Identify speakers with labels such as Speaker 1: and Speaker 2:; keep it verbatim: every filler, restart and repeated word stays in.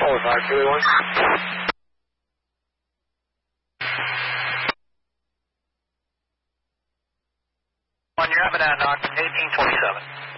Speaker 1: four five two one.
Speaker 2: One, you're at Monadnock, eighteen twenty-seven.